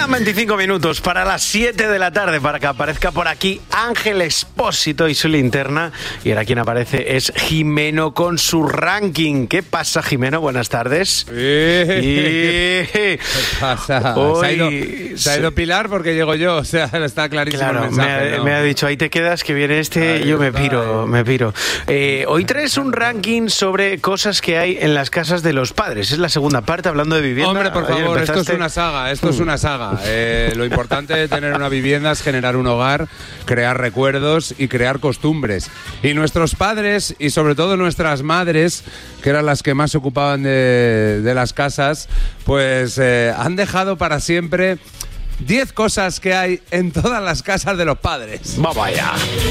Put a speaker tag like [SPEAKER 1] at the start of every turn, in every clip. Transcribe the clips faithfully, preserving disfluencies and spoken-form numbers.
[SPEAKER 1] Faltan veinticinco minutos para las siete de la tarde para que aparezca por aquí Ángel Expósito y su linterna. Y ahora quien aparece es Jimeno con su ranking. ¿Qué pasa, Jimeno? Buenas tardes.
[SPEAKER 2] ¿Qué y... pasa? Hoy... Se, ha ido, se ha ido Pilar porque llego yo, o sea, está clarísimo
[SPEAKER 1] claro,
[SPEAKER 2] el mensaje.
[SPEAKER 1] Me ha,
[SPEAKER 2] ¿no?
[SPEAKER 1] me ha dicho, ahí te quedas, que viene este, ahí y yo me piro, ahí. me piro. Eh, hoy traes un ranking sobre cosas que hay en las casas de los padres. Es la segunda parte, hablando de vivienda.
[SPEAKER 2] Hombre, por
[SPEAKER 1] Ayer
[SPEAKER 2] favor,
[SPEAKER 1] empezaste...
[SPEAKER 2] esto es una saga, esto es una saga. Eh, lo importante de tener una vivienda es generar un hogar, crear recuerdos y crear costumbres. Y nuestros padres, y sobre todo nuestras madres, que eran las que más se ocupaban de, de las casas, pues eh, han dejado para siempre diez cosas que hay en todas las casas de los padres.
[SPEAKER 1] ¡Vamos allá!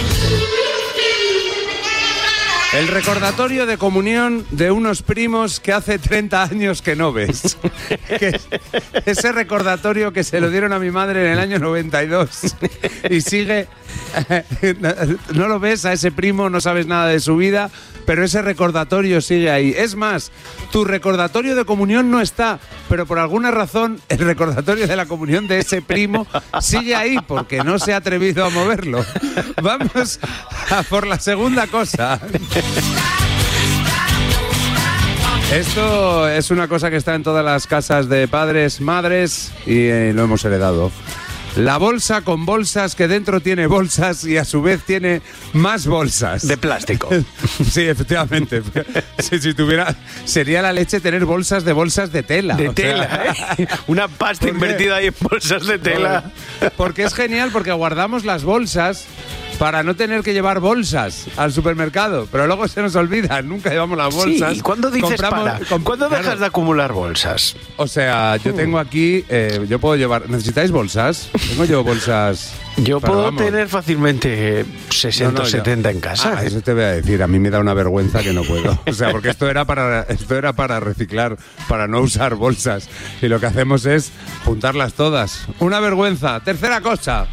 [SPEAKER 2] El recordatorio de comunión de unos primos que hace treinta años que no ves. Que ese recordatorio que se lo dieron a mi madre en el año noventa y dos y sigue... No lo ves a ese primo, no sabes nada de su vida, pero ese recordatorio sigue ahí. Es más, tu recordatorio de comunión no está, pero por alguna razón el recordatorio de la comunión de ese primo sigue ahí porque no se ha atrevido a moverlo. Vamos a por la segunda cosa. Esto es una cosa que está en todas las casas de padres, madres y eh, lo hemos heredado. La bolsa con bolsas que dentro tiene bolsas y a su vez tiene más bolsas.
[SPEAKER 1] De plástico.
[SPEAKER 2] Sí, efectivamente. Si, si tuviera, sería la leche tener bolsas de bolsas de tela.
[SPEAKER 1] De tela, sea, ¿eh? Una pasta invertida ahí en bolsas de tela.
[SPEAKER 2] Porque es genial, porque guardamos las bolsas para no tener que llevar bolsas al supermercado, pero luego se nos olvida, nunca llevamos las bolsas.
[SPEAKER 1] Sí, ¿y cuándo dices Compramos, para? Comp- ¿Cuándo dejas claro. de acumular bolsas?
[SPEAKER 2] O sea, yo tengo aquí, eh, yo puedo llevar... ¿Necesitáis bolsas? Tengo yo bolsas...
[SPEAKER 1] Yo puedo vamos. tener fácilmente sesenta o no, no, setenta en casa.
[SPEAKER 2] Ah, eso te voy a decir, a mí me da una vergüenza que no puedo. O sea, porque esto era para esto era para reciclar, para no usar bolsas. Y lo que hacemos es juntarlas todas. Una vergüenza. Tercera cosa.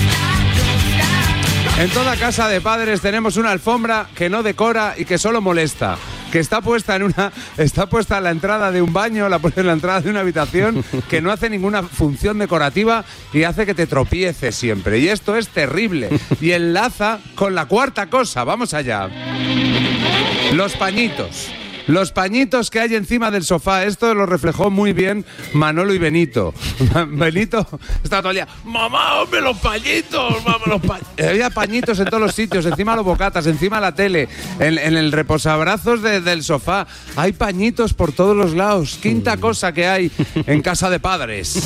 [SPEAKER 2] En toda casa de padres tenemos una alfombra que no decora y que solo molesta. Que está puesta en una está puesta en la entrada de un baño, la pones en la entrada de una habitación, que no hace ninguna función decorativa y hace que te tropieces siempre. Y esto es terrible. Y enlaza con la cuarta cosa. Vamos allá. Los pañitos. Los pañitos que hay encima del sofá. Esto lo reflejó muy bien Manolo y Benito. Benito estaba todo el día, mamá, hombre, los pañitos, mamá, los pañitos. Había pañitos en todos los sitios, encima de los bocatas, encima de la tele, en, en el reposabrazos de, del sofá. Hay pañitos por todos los lados. Quinta cosa que hay en casa de padres.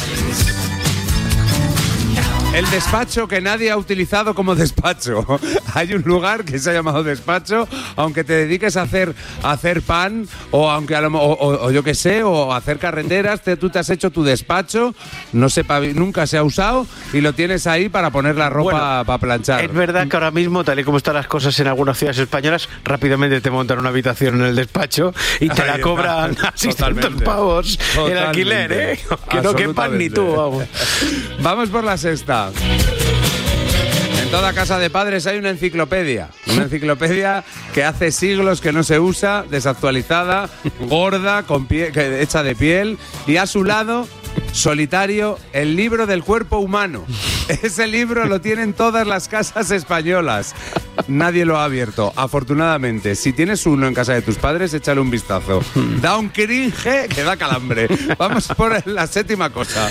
[SPEAKER 2] El despacho que nadie ha utilizado como despacho. Hay un lugar que se ha llamado despacho, aunque te dediques a hacer, a hacer pan, o aunque a lo, o, o, o yo qué sé, o a hacer carreteras, te, tú te has hecho tu despacho, no sepa, nunca se ha usado, y lo tienes ahí para poner la ropa bueno, para planchar.
[SPEAKER 1] Es verdad que ahora mismo, tal y como están las cosas en algunas ciudades españolas, rápidamente te montan una habitación en el despacho y te ahí la cobran a seiscientos pavos Totalmente. El alquiler, ¿eh? Que no quepan ni tú, vamos.
[SPEAKER 2] Vamos por la sexta. En toda casa de padres hay una enciclopedia. Una enciclopedia que hace siglos que no se usa, desactualizada, gorda, con pie, hecha de piel, y a su lado, solitario, el libro del cuerpo humano. Ese libro lo tienen todas las casas españolas. Nadie lo ha abierto, afortunadamente. Si tienes uno en casa de tus padres, échale un vistazo. Da un cringe que da calambre. Vamos por la séptima cosa.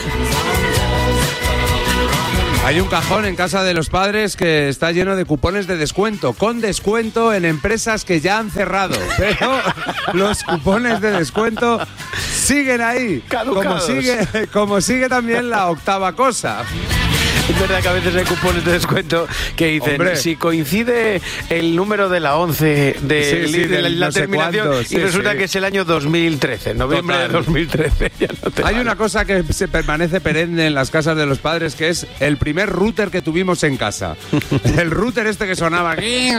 [SPEAKER 2] Hay un cajón en casa de los padres que está lleno de cupones de descuento, con descuento en empresas que ya han cerrado. Pero los cupones de descuento siguen ahí.
[SPEAKER 1] Caducados.
[SPEAKER 2] Como sigue, como sigue también la octava cosa.
[SPEAKER 1] Es verdad que a veces hay cupones de descuento que dicen, Hombre. si coincide el número de la once de,
[SPEAKER 2] sí, sí,
[SPEAKER 1] de la,
[SPEAKER 2] del
[SPEAKER 1] la
[SPEAKER 2] no sé
[SPEAKER 1] terminación
[SPEAKER 2] cuándo,
[SPEAKER 1] y
[SPEAKER 2] sí,
[SPEAKER 1] resulta
[SPEAKER 2] sí.
[SPEAKER 1] que es el año dos mil trece, noviembre Total. de dos mil trece. Ya no te
[SPEAKER 2] hay
[SPEAKER 1] vale.
[SPEAKER 2] una cosa que se permanece perenne en las casas de los padres, que es el primer router que tuvimos en casa. El router este que sonaba...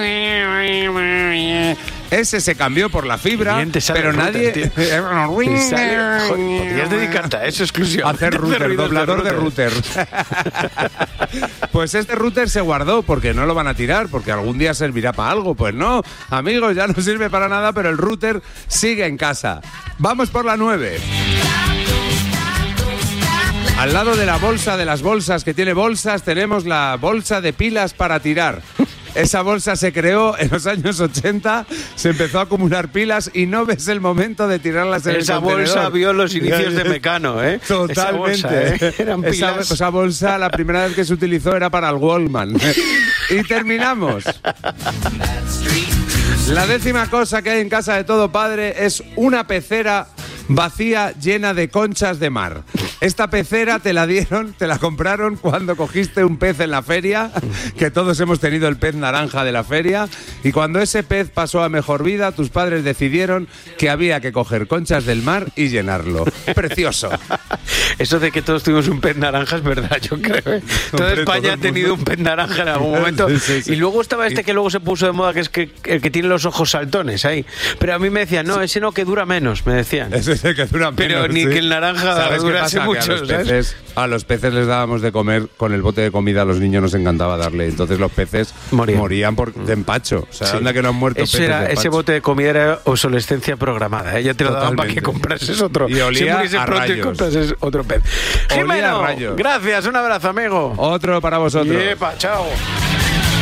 [SPEAKER 2] Ese se cambió por la fibra, pero nadie...
[SPEAKER 1] Podrías dedicarte a eso exclusivamente.
[SPEAKER 2] Hacer router, doblador de router. Pues este router se guardó porque no lo van a tirar, porque algún día servirá para algo. Pues no, amigos, ya no sirve para nada, pero el router sigue en casa. Vamos por la nueve. Al lado de la bolsa de las bolsas que tiene bolsas, tenemos la bolsa de pilas para tirar. Esa bolsa se creó en los años ochenta, se empezó a acumular pilas y no ves el momento de tirarlas en
[SPEAKER 1] esa
[SPEAKER 2] el contenedor.
[SPEAKER 1] Esa bolsa vio los inicios de Mecano, ¿eh?
[SPEAKER 2] Totalmente. Esa bolsa, ¿eh? Eran pilas. Esa, esa bolsa, la primera vez que se utilizó era para el Wallman. Y terminamos. La décima cosa que hay en casa de todo padre es una pecera vacía llena de conchas de mar. Esta pecera te la dieron, te la compraron cuando cogiste un pez en la feria, que todos hemos tenido el pez naranja de la feria, y cuando ese pez pasó a mejor vida, tus padres decidieron que había que coger conchas del mar y llenarlo. Precioso.
[SPEAKER 1] Eso de que todos tuvimos un pez naranja es verdad, yo creo. ¿eh? Toda Hombre, España todo ha tenido un pez naranja en algún momento. Sí, sí. Y luego estaba este que luego se puso de moda, que es que el que tiene los ojos saltones ahí. Pero a mí me decían, no, ese no, que dura menos, me decían.
[SPEAKER 2] Ese es el que dura menos.
[SPEAKER 1] Pero ni
[SPEAKER 2] sí.
[SPEAKER 1] que el naranja durase mucho.
[SPEAKER 2] A los, peces, a los peces les dábamos de comer con el bote de comida, a los niños nos encantaba darle. Entonces los peces morían, morían por, de empacho. O sea, sí. anda que no han muerto
[SPEAKER 1] Ese
[SPEAKER 2] peces
[SPEAKER 1] era,
[SPEAKER 2] de empacho.
[SPEAKER 1] Ese bote de comida era obsolescencia programada. ¿eh? Ya te lo daban para que comprases otro.
[SPEAKER 2] Y olía si a
[SPEAKER 1] pronto
[SPEAKER 2] rayos.
[SPEAKER 1] Y comprases otro pez.
[SPEAKER 2] Olía
[SPEAKER 1] Jimeno,
[SPEAKER 2] a rayos.
[SPEAKER 1] Gracias, un abrazo, amigo.
[SPEAKER 2] Otro para vosotros.
[SPEAKER 1] Yepa, chao.